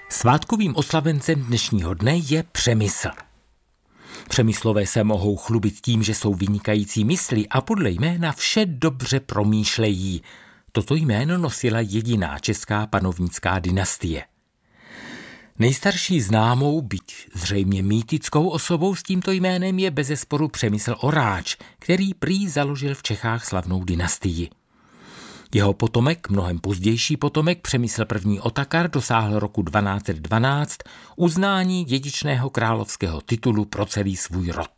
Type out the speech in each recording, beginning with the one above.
Svátkovým oslavencem dnešního dne je Přemysl. Přemyslové se mohou chlubit tím, že jsou vynikající mysli a podle jména vše dobře promýšlejí. Toto jméno nosila jediná česká panovnická dynastie. Nejstarší známou, byť zřejmě mýtickou osobou s tímto jménem je bezesporu Přemysl Oráč, který prý založil v Čechách slavnou dynastii. Jeho potomek, mnohem pozdější potomek Přemysl I. Otakar dosáhl roku 1212 uznání dědičného královského titulu pro celý svůj rod.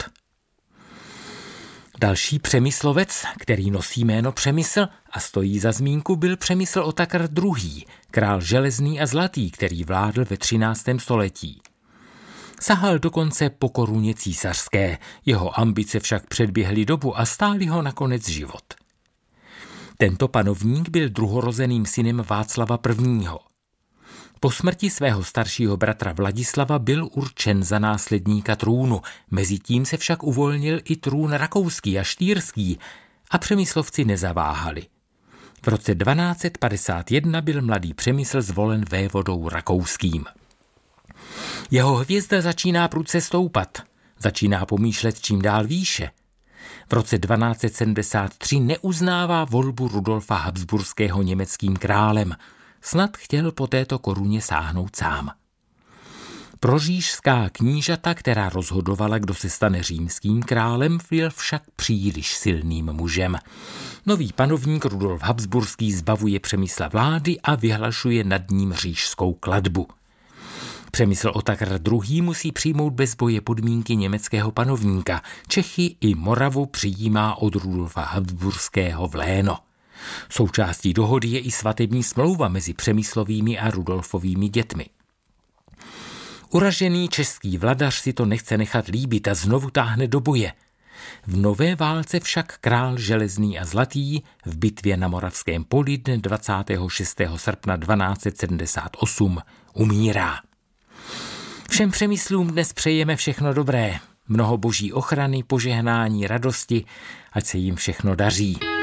Další Přemyslovec, který nosí jméno Přemysl a stojí za zmínku, byl Přemysl Otakar II., král železný a zlatý, který vládl ve 13. století. Sahal dokonce po koruně císařské, jeho ambice však předběhly dobu a stály ho nakonec život. Tento panovník byl druhorozeným synem Václava I. Po smrti svého staršího bratra Vladislava byl určen za následníka trůnu, mezitím se však uvolnil i trůn rakouský a štýrský a Přemyslovci nezaváhali. V roce 1251 byl mladý Přemysl zvolen vévodou rakouským. Jeho hvězda začíná prudce stoupat, začíná pomýšlet čím dál výše. V roce 1273 neuznává volbu Rudolfa Habsburského německým králem. Snad chtěl po této koruně sáhnout sám. Proříšská knížata, která rozhodovala, kdo se stane římským králem, byl však příliš silným mužem. Nový panovník Rudolf Habsburský zbavuje Přemysla vlády a vyhlašuje nad ním říšskou klatbu. Přemysl Otakar II. Musí přijmout bez boje podmínky německého panovníka. Čechy i Moravu přijímá od Rudolfa Habsburského v léno. Součástí dohody je i svatební smlouva mezi Přemyslovými a Rudolfovými dětmi. Uražený český vladař si to nechce nechat líbit a znovu táhne do boje. V nové válce však král železný a zlatý v bitvě na Moravském poli dne 26. srpna 1278 umírá. Všem Přemyslům dnes přejeme všechno dobré, mnoho boží ochrany, požehnání, radosti, ať se jim všechno daří.